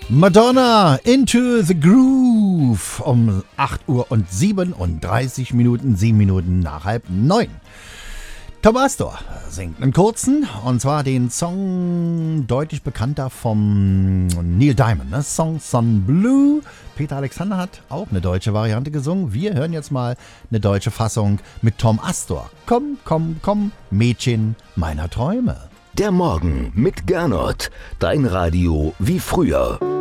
Madonna, Into the Groove um 8 Uhr und 37 Minuten, 7 Minuten nach 8:30. Tom Astor singt einen kurzen, und zwar den Song deutlich bekannter vom Neil Diamond, ne? Song Sun Blue. Peter Alexander hat auch eine deutsche Variante gesungen. Wir hören jetzt mal eine deutsche Fassung mit Tom Astor. Komm, komm, komm, Mädchen meiner Träume. Der Morgen mit Gernot, dein Radio wie früher.